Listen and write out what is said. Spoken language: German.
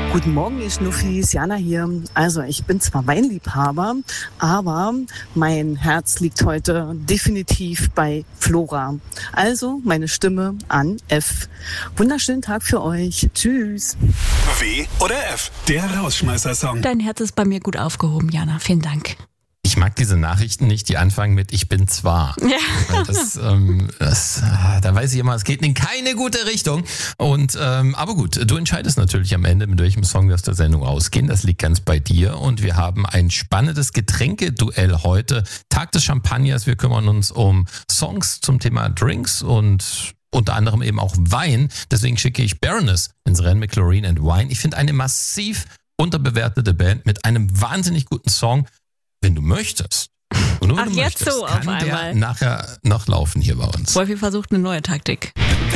Guten Morgen, ihr Schnuffis, Jana hier. Also ich bin zwar Weinliebhaber, aber mein Herz liegt heute definitiv bei Flora. Also meine Stimme an F. Wunderschönen Tag für euch. Tschüss. W oder F, der Rausschmeißer-Song. Dein Herz ist bei mir gut aufgehoben, Jana. Vielen Dank. Ich mag diese Nachrichten nicht, die anfangen mit "Ich bin zwar". Ja. Weil da weiß ich immer, es geht in keine gute Richtung. Aber gut, du entscheidest natürlich am Ende, mit welchem Song wir aus der Sendung rausgehen. Das liegt ganz bei dir. Und wir haben ein spannendes Getränkeduell heute. Tag des Champagners. Wir kümmern uns um Songs zum Thema Drinks und unter anderem eben auch Wein. Deswegen schicke ich Baroness ins Rennen mit Chlorine and Wine. Ich finde eine massiv unterbewertete Band mit einem wahnsinnig guten Song. Wenn du möchtest, und nur wenn du jetzt möchtest, so auf kann der einmal nachher noch laufen hier bei uns. Wolfi versucht eine neue Taktik.